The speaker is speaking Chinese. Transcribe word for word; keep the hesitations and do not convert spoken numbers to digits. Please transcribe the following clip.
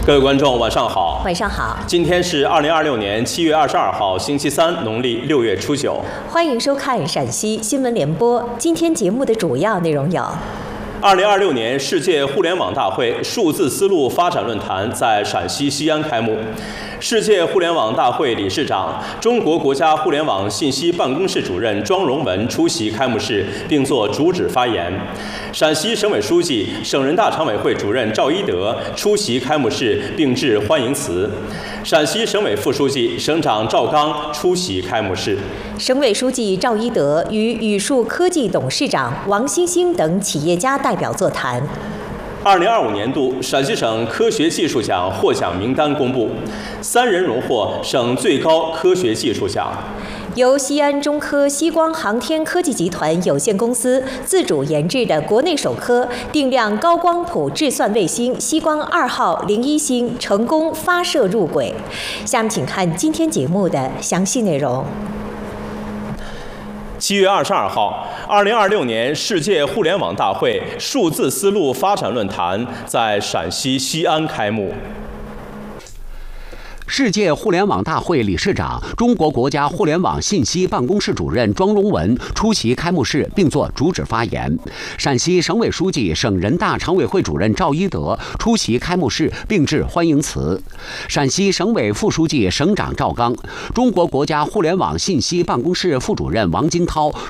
各位观众，晚上好。 晚上好。 今天是二零二六年七月二十二号，星期三，农历六月初九。 欢迎收看陕西新闻联播。今天节目的主要内容有： 二零二六年世界互联网大会数字丝路发展论坛在陕西西安开幕。世界互联网大会理事长、中国国家互联网信息办公室主任庄荣文出席开幕式并作主旨发言。陕西省委书记、省人大常委会主任赵一德出席开幕式并致欢迎词。陕西省委副书记、省长赵刚出席开幕式。 省委书记赵一德与宇树科技董事长王星星等企业家代表座谈。 二零二五年度陕西省科学技术奖获奖名单公布，三人荣获省最高科学技术奖。 由西安中科西光航天科技集团有限公司自主研制的国内首颗定量高光谱质算卫星西光二号零一星成功发射入轨。下面请看今天节目的详细内容。 七月二十二号，二零二六年世界互联网大会数字丝路发展论坛在陕西西安开幕。 世界互联网大会理事长、中国国家互联网信息办公室主任庄荣文出席开幕式并作主旨发言。陕西省委书记、省人大常委会主任赵一德出席开幕式并致欢迎词。陕西省委副书记、省长赵刚、中国国家互联网信息办公室副主任王金涛